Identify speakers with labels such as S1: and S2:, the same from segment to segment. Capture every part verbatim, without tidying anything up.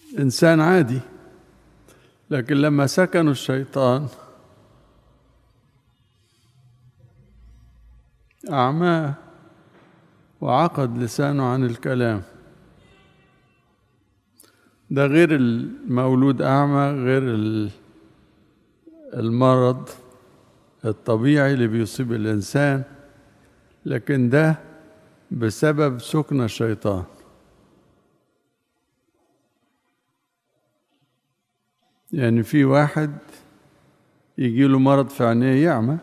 S1: إنسان عادي، لكن لما سكنوا الشيطان أعماه وعقد لسانه عن الكلام. ده غير المولود أعمى، غير المرض الطبيعي اللي بيصيب الإنسان، لكن ده بسبب سكن الشيطان. يعني في واحد يجيله مرض في عينيه يعمى،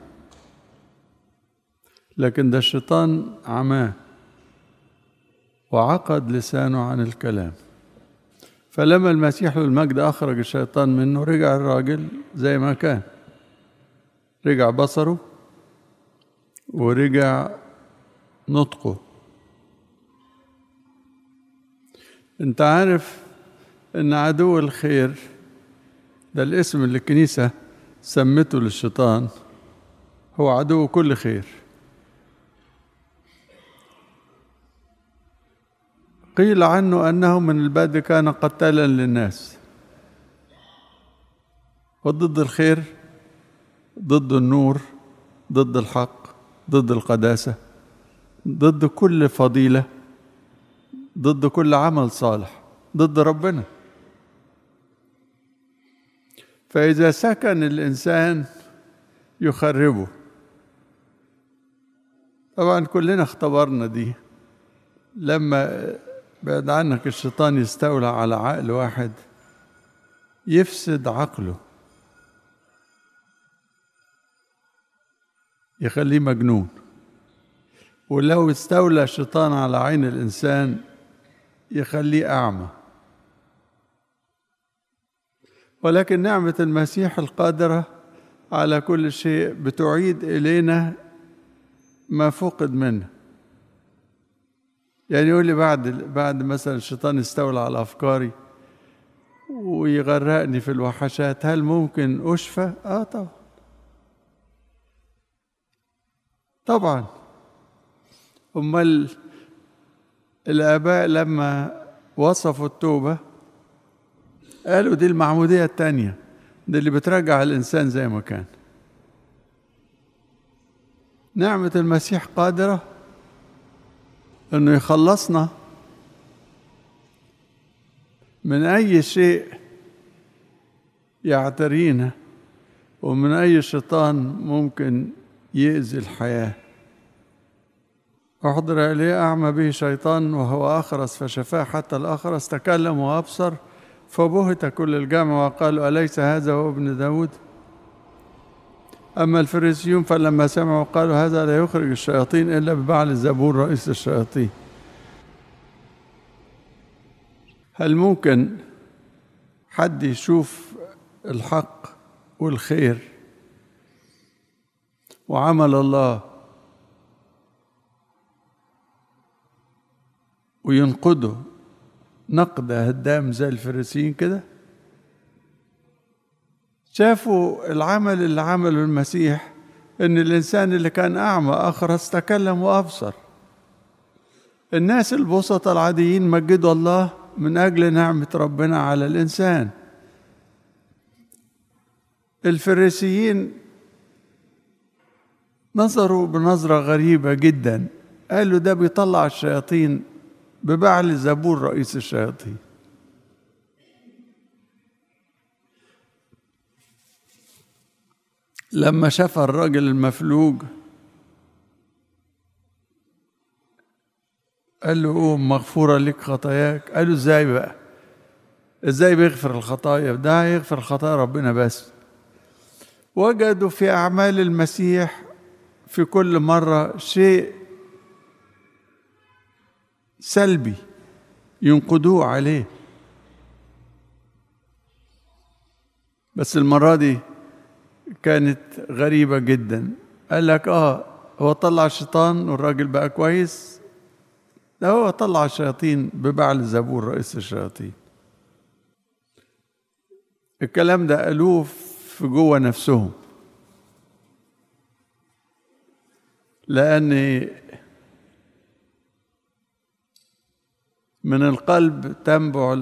S1: لكن ده الشيطان عماه وعقد لسانه عن الكلام. فلما المسيح له المجد أخرج الشيطان منه، رجع الراجل زي ما كان، رجع بصره ورجع نطقه. انت عارف ان عدو الخير ده الاسم اللي الكنيسة سمته للشيطان، هو عدو كل خير. قيل عنه أنه من البدء كان قتالا للناس، وضد الخير، ضد النور، ضد الحق، ضد القداسة، ضد كل فضيلة، ضد كل عمل صالح، ضد ربنا. فإذا سكن الإنسان يخربه. طبعا كلنا اختبرنا دي، لما بعد عنك الشيطان يستولى على عقل واحد يفسد عقله، يخليه مجنون. ولو استولى الشيطان على عين الإنسان يخليه أعمى. ولكن نعمة المسيح القادرة على كل شيء بتعيد إلينا ما فقد منه. يعني يقول لي بعد بعد مثلا الشيطان استولى على أفكاري ويغرقني في الوحشات، هل ممكن أشفى؟ آه طبعا طبعا. أمال الآباء لما وصفوا التوبة قالوا دي المعمودية التانية، دي اللي بترجع الإنسان زي ما كان. نعمة المسيح قادرة أنه يخلصنا من أي شيء يعترينا ومن أي شيطان ممكن يؤذي الحياة. أحضر إليه أعمى به شيطان وهو أخرس فشفاه، حتى الأخرس تكلم وأبصر، فبهت كل الجمع وقالوا أليس هذا هو ابن داود؟ أما الفريسيون فلما سمعوا قالوا هذا لا يخرج الشياطين إلا ببعل زبور رئيس الشياطين. هل ممكن حد يشوف الحق والخير وعمل الله وينقده نقد هدام زي الفريسيين كده؟ شافوا العمل اللي عمله المسيح، ان الانسان اللي كان اعمى اخرس تكلم وابصر. الناس البسطاء العاديين مجدوا الله من اجل نعمة ربنا على الانسان. الفريسيين نظروا بنظرة غريبة جدا، قالوا ده بيطلع الشياطين ببعل زبور رئيس الشياطين. لما شاف الراجل المفلوج قال له قوم مغفورة لك خطاياك. قال له ازاي بقى؟ ازاي بيغفر الخطايا؟ ده يغفر خطايا ربنا بس. وجدوا في أعمال المسيح في كل مرة شيء سلبي ينقدوه عليه، بس المرة دي كانت غريبة جدا. قال لك اه هو طلع الشيطان والراجل بقى كويس؟ ده هو طلع الشياطين ببعل زبور رئيس الشياطين. الكلام ده قالوه في جوه نفسهم، لأن من القلب تنبع